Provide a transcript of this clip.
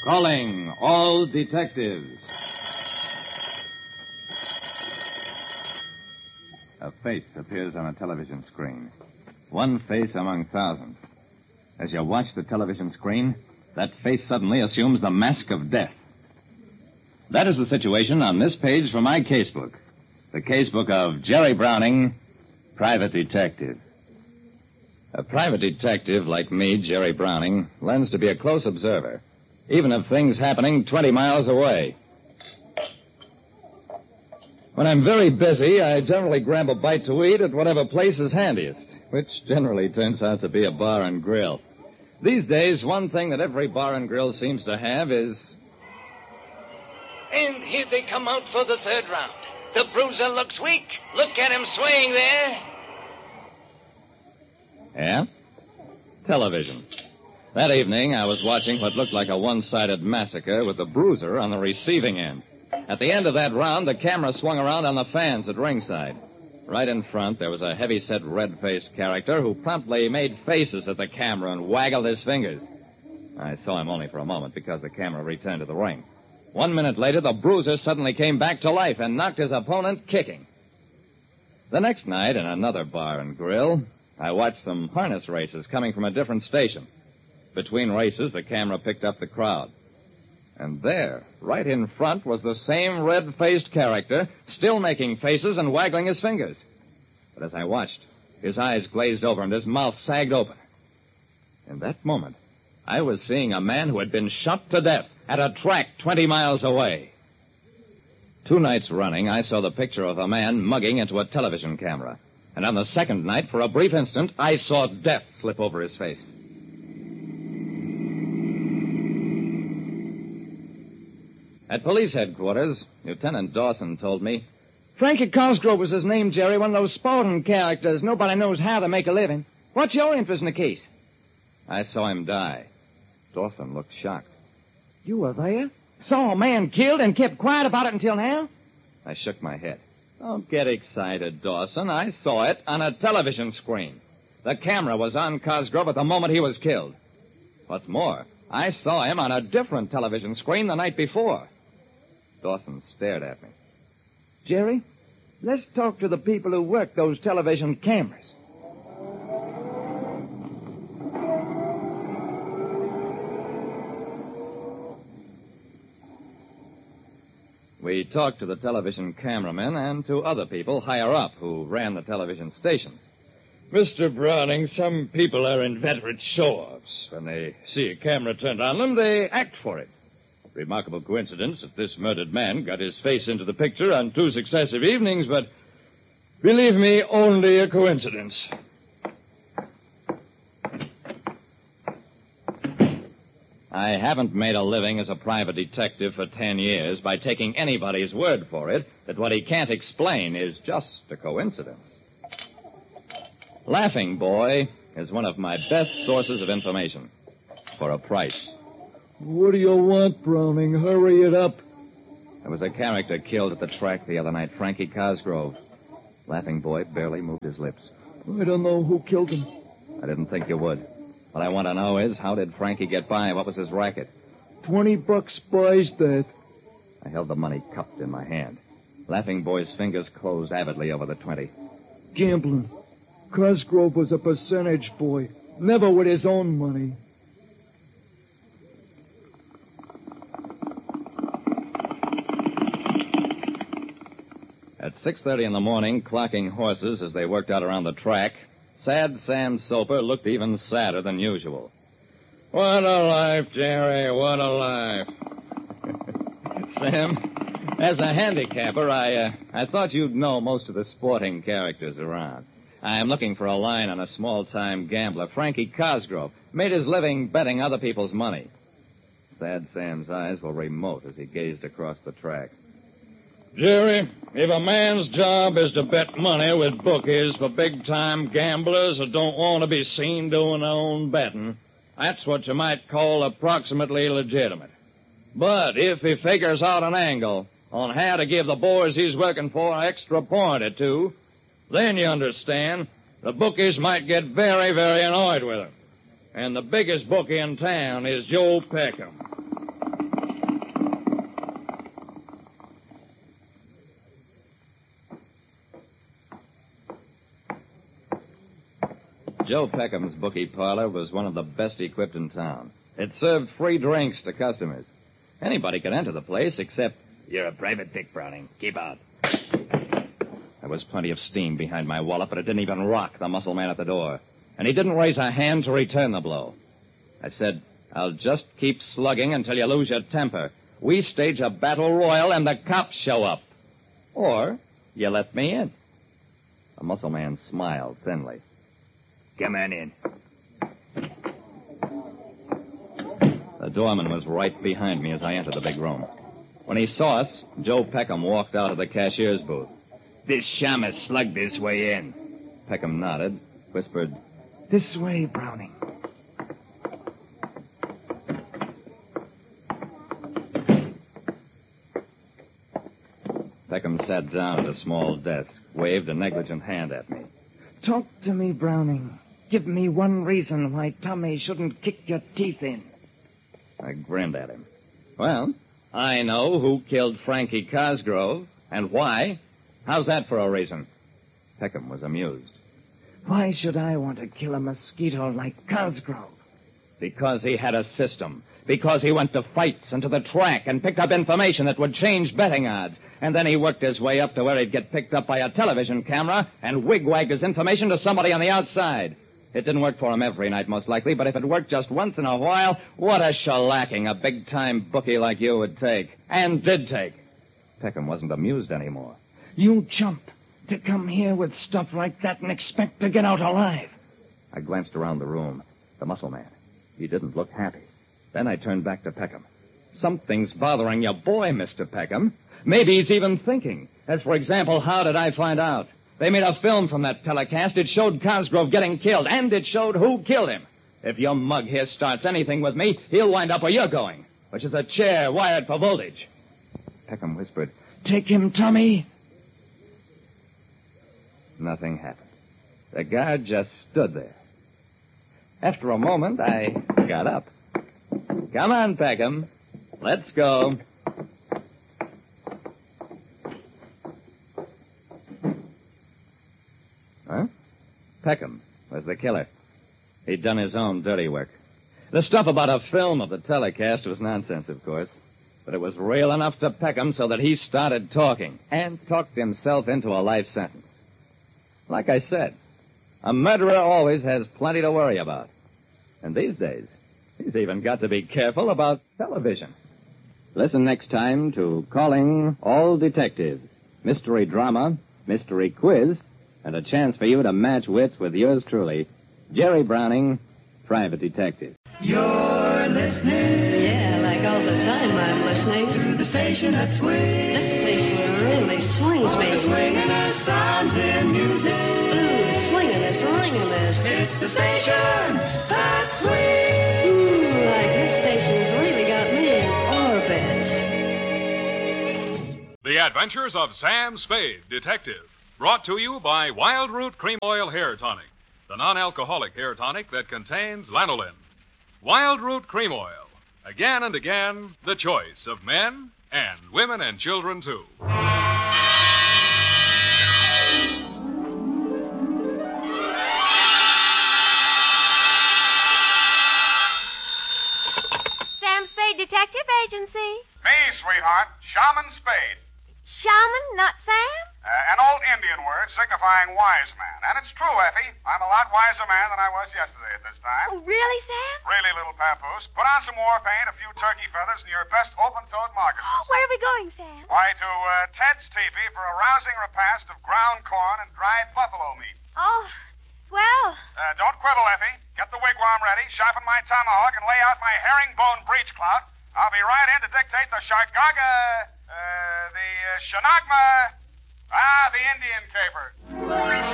Calling all detectives. A face appears on a television screen. One face among thousands. As you watch the television screen, that face suddenly assumes the mask of death. That is the situation on this page from my casebook. The casebook of Jerry Browning, private detective. A private detective like me, Jerry Browning, learns to be a close observer, even of things happening 20 miles away. When I'm very busy, I generally grab a bite to eat at whatever place is handiest, which generally turns out to be a bar and grill. These days, one thing that every bar and grill seems to have is... And here they come out for the third round. The bruiser looks weak. Look at him swaying there. Yeah? Television. That evening, I was watching what looked like a one-sided massacre with the bruiser on the receiving end. At the end of that round, the camera swung around on the fans at ringside. Right in front, there was a heavy-set, red-faced character who promptly made faces at the camera and waggled his fingers. I saw him only for a moment because the camera returned to the ring. 1 minute later, the bruiser suddenly came back to life and knocked his opponent kicking. The next night, in another bar and grill, I watched some harness races coming from a different station. Between races, the camera picked up the crowd. And there, right in front, was the same red-faced character, still making faces and waggling his fingers. But as I watched, his eyes glazed over and his mouth sagged open. In that moment, I was seeing a man who had been shot to death at a track 20 miles away. 2 nights running, I saw the picture of a man mugging into a television camera. And on the second night, for a brief instant, I saw death slip over his face. At police headquarters, Lieutenant Dawson told me, Frankie Cosgrove was his name, Jerry, one of those sporting characters. Nobody knows how to make a living. What's your interest in the case? I saw him die. Dawson looked shocked. You were there? Saw a man killed and kept quiet about it until now? I shook my head. Don't get excited, Dawson. I saw it on a television screen. The camera was on Cosgrove at the moment he was killed. What's more, I saw him on a different television screen the night before. Dawson stared at me. Jerry, let's talk to the people who work those television cameras. We talked to the television cameramen and to other people higher up who ran the television stations. Mr. Browning, some people are inveterate show-offs. When they see a camera turned on them, they act for it. Remarkable coincidence that this murdered man got his face into the picture on 2 successive evenings, but believe me, only a coincidence. I haven't made a living as a private detective for 10 years by taking anybody's word for it that what he can't explain is just a coincidence. Laughing Boy is one of my best sources of information. For a price. What do you want, Browning? Hurry it up. There was a character killed at the track the other night, Frankie Cosgrove. Laughing Boy barely moved his lips. I don't know who killed him. I didn't think you would. What I want to know is, how did Frankie get by? What was his racket? $20 buys that. I held the money cupped in my hand. Laughing Boy's fingers closed avidly over the 20. Gambling. Cosgrove was a percentage boy. Never with his own money. At 6:30 in the morning, clocking horses as they worked out around the track, Sad Sam Soper looked even sadder than usual. What a life, Jerry, what a life. Sam, as a handicapper, I thought you'd know most of the sporting characters around. I'm looking for a line on a small-time gambler, Frankie Cosgrove. Made his living betting other people's money. Sad Sam's eyes were remote as he gazed across the track. Jerry, if a man's job is to bet money with bookies for big-time gamblers that don't want to be seen doing their own betting, that's what you might call approximately legitimate. But if he figures out an angle on how to give the boys he's working for an extra point or two, then you understand, the bookies might get very, very annoyed with him. And the biggest bookie in town is Joe Peckham. Joe Peckham's bookie parlor was one of the best equipped in town. It served free drinks to customers. Anybody could enter the place except... You're a private pick, Browning. Keep out. There was plenty of steam behind my wallet, but it didn't even rock the muscle man at the door. And he didn't raise a hand to return the blow. I said, I'll just keep slugging until you lose your temper. We stage a battle royal and the cops show up. Or you let me in. The muscle man smiled thinly. Come on in. The doorman was right behind me as I entered the big room. When he saw us, Joe Peckham walked out of the cashier's booth. This shamus slugged his way in. Peckham nodded, whispered, This way, Browning. Peckham sat down at a small desk, waved a negligent hand at me. Talk to me, Browning. Give me one reason why Tommy shouldn't kick your teeth in. I grinned at him. Well, I know who killed Frankie Cosgrove and why. How's that for a reason? Peckham was amused. Why should I want to kill a mosquito like Cosgrove? Because he had a system. Because he went to fights and to the track and picked up information that would change betting odds. And then he worked his way up to where he'd get picked up by a television camera and wigwagged his information to somebody on the outside. It didn't work for him every night, most likely, but if it worked just once in a while, what a shellacking a big-time bookie like you would take. And did take. Peckham wasn't amused anymore. You chump to come here with stuff like that and expect to get out alive. I glanced around the room. The muscle man. He didn't look happy. Then I turned back to Peckham. Something's bothering your boy, Mr. Peckham. Maybe he's even thinking. As, for example, how did I find out? They made a film from that telecast. It showed Cosgrove getting killed, and it showed who killed him. If your mug here starts anything with me, he'll wind up where you're going, which is a chair wired for voltage. Peckham whispered, Take him, Tommy. Nothing happened. The guard just stood there. After a moment, I got up. Come on, Peckham. Let's go. Huh? Peckham was the killer. He'd done his own dirty work. The stuff about a film of the telecast was nonsense, of course. But it was real enough to Peckham so that he started talking and talked himself into a life sentence. Like I said, a murderer always has plenty to worry about. And these days, he's even got to be careful about television. Listen next time to Calling All Detectives, mystery drama, mystery quiz, and a chance for you to match wits with yours truly, Jerry Browning, private detective. You're listening. Yeah, like all the time I'm listening. To the station that swings. This station really swings me. Swinging sounds and music. Ooh, swinging is ringingest. It's the station that swings. Ooh, like this station's really got me in orbit. The Adventures of Sam Spade, Detective. Brought to you by Wild Root Cream Oil Hair Tonic, the non-alcoholic hair tonic that contains lanolin. Wild Root Cream Oil. Again and again, the choice of men and women and children, too. Sam Spade Detective Agency. Me, sweetheart. Shaman Spade. Shaman, not Sam? An old Indian word signifying wise man. And it's true, Effie. I'm a lot wiser man than I was yesterday at this time. Oh, really, Sam? Really, little papoose. Put on some war paint, a few turkey feathers, and your best open-toed moccasins. Where are we going, Sam? Why, to Ted's teepee for a rousing repast of ground corn and dried buffalo meat. Oh, well. Don't quibble, Effie. Get the wigwam ready, sharpen my tomahawk, and lay out my herringbone breech clout. I'll be right in to dictate the Shargaga, the Shanagma, the Indian caper.